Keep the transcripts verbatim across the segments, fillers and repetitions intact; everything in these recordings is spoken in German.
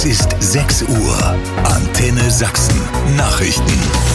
Es ist sechs Uhr. Antenne Sachsen. Nachrichten.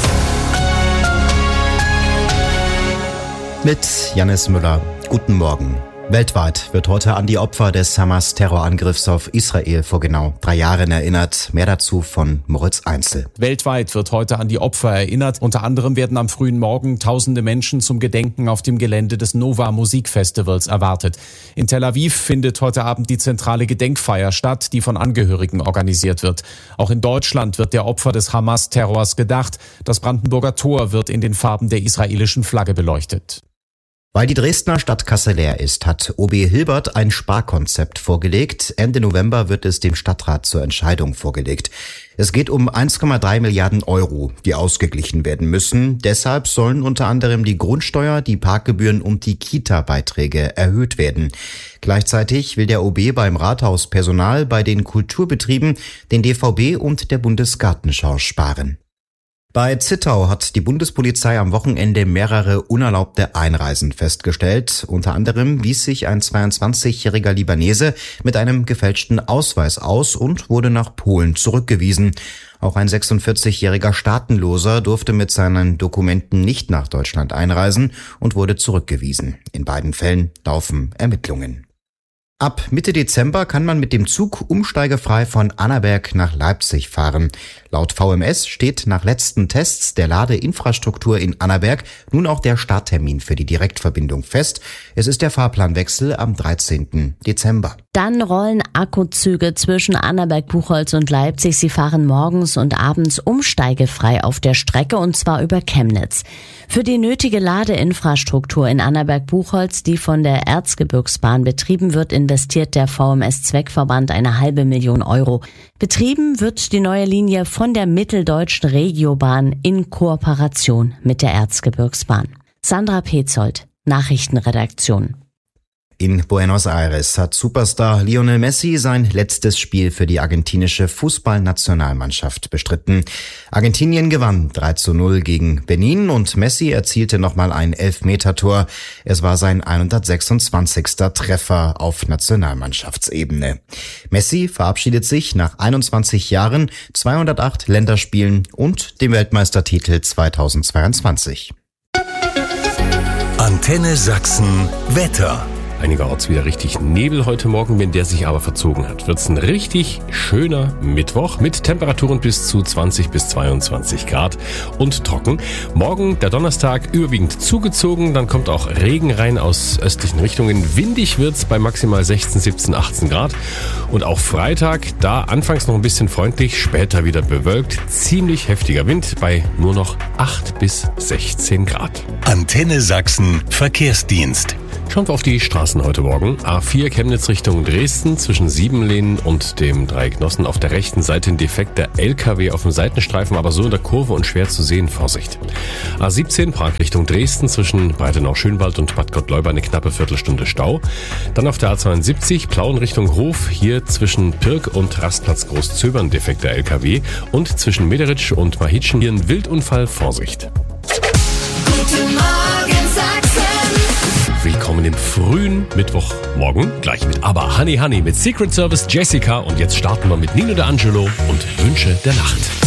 Mit Jannis Müller. Guten Morgen. Weltweit wird heute an die Opfer des Hamas-Terrorangriffs auf Israel vor genau drei Jahren erinnert. Mehr dazu von Moritz Einzel. Weltweit wird heute an die Opfer erinnert. Unter anderem werden am frühen Morgen tausende Menschen zum Gedenken auf dem Gelände des Nova Musikfestivals erwartet. In Tel Aviv findet heute Abend die zentrale Gedenkfeier statt, die von Angehörigen organisiert wird. Auch in Deutschland wird der Opfer des Hamas-Terrors gedacht. Das Brandenburger Tor wird in den Farben der israelischen Flagge beleuchtet. Weil die Dresdner Stadtkasse leer ist, hat O B Hilbert ein Sparkonzept vorgelegt. Ende November wird es dem Stadtrat zur Entscheidung vorgelegt. Es geht um eins Komma drei Milliarden Euro, die ausgeglichen werden müssen. Deshalb sollen unter anderem die Grundsteuer, die Parkgebühren und die Kita-Beiträge erhöht werden. Gleichzeitig will der O B beim Rathaus Personal, bei den Kulturbetrieben, den D V B und der Bundesgartenschau sparen. Bei Zittau hat die Bundespolizei am Wochenende mehrere unerlaubte Einreisen festgestellt. Unter anderem wies sich ein zweiundzwanzigjähriger Libanese mit einem gefälschten Ausweis aus und wurde nach Polen zurückgewiesen. Auch ein sechsundvierzigjähriger Staatenloser durfte mit seinen Dokumenten nicht nach Deutschland einreisen und wurde zurückgewiesen. In beiden Fällen laufen Ermittlungen. Ab Mitte Dezember kann man mit dem Zug umsteigefrei von Annaberg nach Leipzig fahren. Laut V M S steht nach letzten Tests der Ladeinfrastruktur in Annaberg nun auch der Starttermin für die Direktverbindung fest. Es ist der Fahrplanwechsel am dreizehnten Dezember. Dann rollen Akkuzüge zwischen Annaberg, Buchholz und Leipzig. Sie fahren morgens und abends umsteigefrei auf der Strecke, und zwar über Chemnitz. Für die nötige Ladeinfrastruktur in Annaberg-Buchholz, die von der Erzgebirgsbahn betrieben wird, investiert der V M S-Zweckverband eine halbe Million Euro. Betrieben wird die neue Linie von der Mitteldeutschen Regiobahn in Kooperation mit der Erzgebirgsbahn. Sandra Petzold, Nachrichtenredaktion. In Buenos Aires hat Superstar Lionel Messi sein letztes Spiel für die argentinische Fußballnationalmannschaft bestritten. Argentinien gewann drei zu null gegen Benin und Messi erzielte nochmal ein Elfmetertor. Es war sein hundertsechsundzwanzigster Treffer auf Nationalmannschaftsebene. Messi verabschiedet sich nach einundzwanzig Jahren, zweihundertacht Länderspielen und dem Weltmeistertitel zweitausendzweiundzwanzig. Antenne Sachsen Wetter. Einigerorts wieder richtig Nebel heute Morgen, wenn der sich aber verzogen hat. Wird's ein richtig schöner Mittwoch mit Temperaturen bis zu zwanzig bis zweiundzwanzig Grad und trocken. Morgen, der Donnerstag, überwiegend zugezogen. Dann kommt auch Regen rein aus östlichen Richtungen. Windig wird's bei maximal sechzehn, siebzehn, achtzehn Grad. Und auch Freitag, da anfangs noch ein bisschen freundlich, später wieder bewölkt. Ziemlich heftiger Wind bei nur noch acht bis sechzehn Grad. Antenne Sachsen Verkehrsdienst. Schauen wir auf die Straßen heute Morgen. A vier Chemnitz Richtung Dresden zwischen Siebenlehnen und dem Dreieck Nossen. Auf der rechten Seite ein defekter L K W auf dem Seitenstreifen, aber so in der Kurve und schwer zu sehen. Vorsicht. A siebzehn Prag Richtung Dresden zwischen Breitenau-Schönwald und Bad Gottleuba eine knappe Viertelstunde Stau. Dann auf der A zweiundsiebzig Plauen Richtung Hof. Hier zwischen Pirk und Rastplatz Großzöbern defekter L K W. Und zwischen Mederitsch und Mahitschen hier ein Wildunfall. Vorsicht. Guten Morgen Sachsen. Willkommen im frühen Mittwochmorgen. Gleich mit Aber Honey Honey mit Secret Service Jessica. Und jetzt starten wir mit Nino D'Angelo und Wünsche der Nacht.